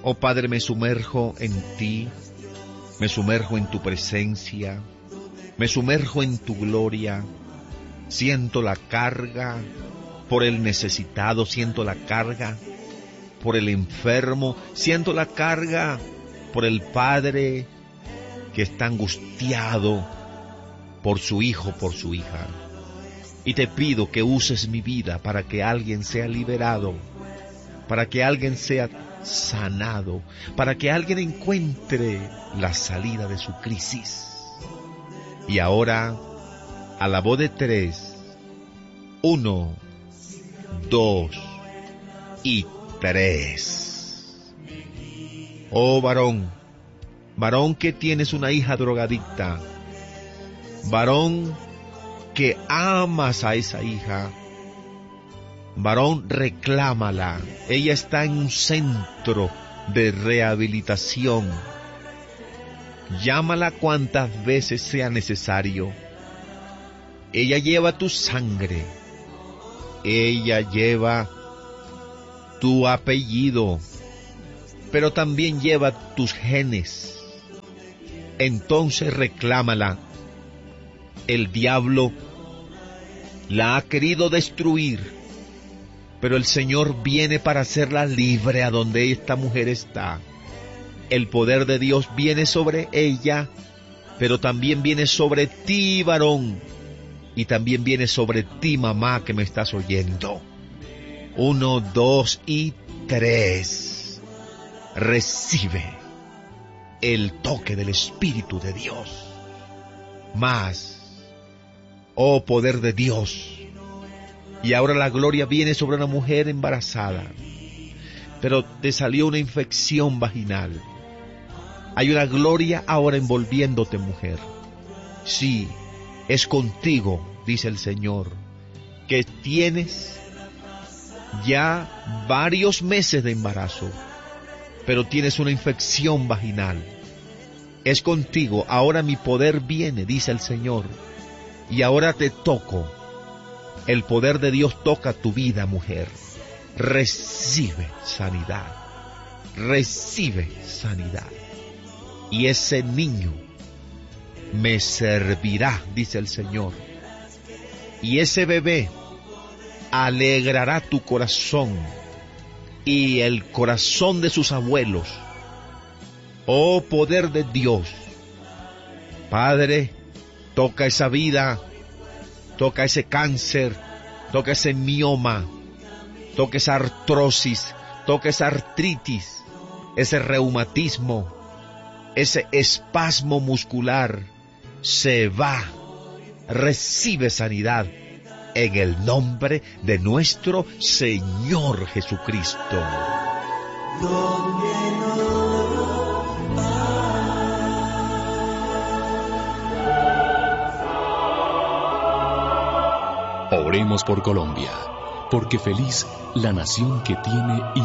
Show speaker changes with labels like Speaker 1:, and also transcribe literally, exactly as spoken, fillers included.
Speaker 1: Oh Padre, me sumerjo en ti, me sumerjo en tu presencia, me sumerjo en tu gloria. Siento la carga por el necesitado, siento la carga por el enfermo, siento la carga por el padre que está angustiado por su hijo, por su hija. Y te pido que uses mi vida para que alguien sea liberado, para que alguien sea sanado, para que alguien encuentre la salida de su crisis. Y ahora, a la voz de tres, uno, dos y tres. Oh varón, varón que tienes una hija drogadicta, varón que amas a esa hija, varón, reclámala. Ella está en un centro de rehabilitación. Llámala cuantas veces sea necesario. Ella lleva tu sangre. Ella lleva tu apellido, pero también lleva tus genes. Entonces reclámala. El diablo la ha querido destruir, pero el Señor viene para hacerla libre a donde esta mujer está. El poder de Dios viene sobre ella, pero también viene sobre ti, varón, y también viene sobre ti, mamá, que me estás oyendo. Uno, dos y tres. Recibe el toque del Espíritu de Dios. Más, oh poder de Dios. Y ahora la gloria viene sobre una mujer embarazada, pero te salió una infección vaginal. Hay una gloria ahora envolviéndote, mujer. Sí, es contigo, dice el Señor, que tienes ya varios meses de embarazo, pero tienes una infección vaginal. Es contigo, ahora mi poder viene, dice el Señor, y ahora te toco. El poder de Dios toca tu vida, mujer. Recibe sanidad, recibe sanidad. Y ese niño me servirá, dice el Señor. Y ese bebé alegrará tu corazón y el corazón de sus abuelos. Oh poder de Dios, Padre, toca esa vida, toca ese cáncer, toca ese mioma, toca esa artrosis, toca esa artritis, ese reumatismo, ese espasmo muscular. Se va, recibe sanidad en el nombre de nuestro Señor Jesucristo.
Speaker 2: Oremos por Colombia, porque feliz la nación que tiene